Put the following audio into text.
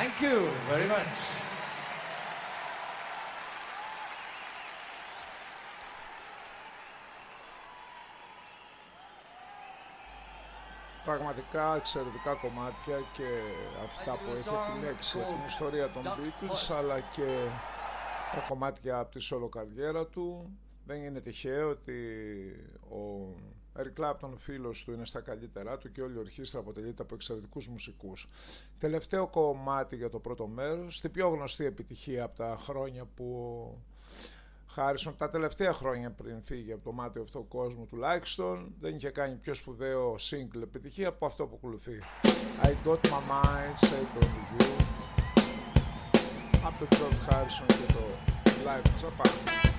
Thank you very much. Πραγματικά εξαιρετικά κομμάτια και αυτά που έχει επιλέξει από την ιστορία των Beatles, αλλά και τα κομμάτια από τη σόλο καριέρα του. Δεν είναι τυχαίο ότι ο Eric Clapton, ο φίλος του, είναι στα καλύτερά του και όλη η ορχήστρα αποτελείται από εξαιρετικούς μουσικούς. Τελευταίο κομμάτι για το πρώτο μέρος, την πιο γνωστή επιτυχία από τα χρόνια που Χάρισον, τα τελευταία χρόνια πριν φύγει από το μάτι αυτό κόσμου τουλάχιστον, δεν είχε κάνει πιο σπουδαίο single επιτυχία από αυτό που ακολουθεί. I got my mind set on you, από τον George Harrison και το live της απάνω.